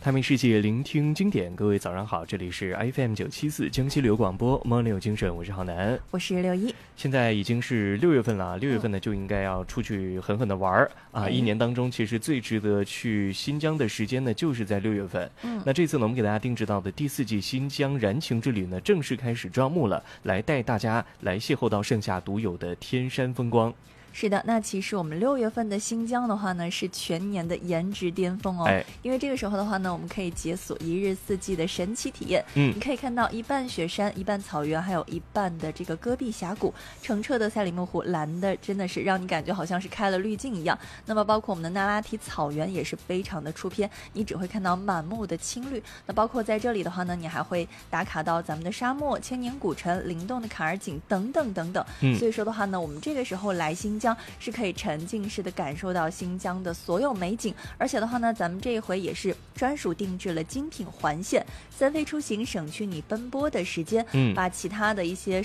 探秘世界，聆听经典。各位早上好，这里是 FM 974江西旅游广播 Morning 有精神，我是浩南， 我是六一。 现在已经是6月份了，6月份呢就应该要出去狠狠的玩啊！一年当中其实最值得去新疆的时间呢，就是在6月份。那这次呢，我们给大家定制到的第4季新疆燃情之旅呢，正式开始招募了，来带大家来邂逅到盛夏独有的天山风光。 是的，那其实我们6月份的新疆的话呢，是全年的颜值巅峰哦。因为这个时候的话呢，我们可以解锁1日4季的神奇体验。你可以看到一半雪山，一半草原，还有一半的这个戈壁峡谷，澄澈的赛里木湖，蓝的真的是让你感觉好像是开了滤镜一样。那么包括我们的那拉提草原也是非常的出片，你只会看到满目的青绿。那包括在这里的话呢，你还会打卡到咱们的沙漠、千年古城、灵动的卡尔井等等等等。所以说的话呢，我们这个时候来新疆是可以沉浸式的感受到新疆的所有美景，而且的话呢，咱们这一回也是专属定制了精品环线，3飞出行省去你奔波的时间，把其他的一些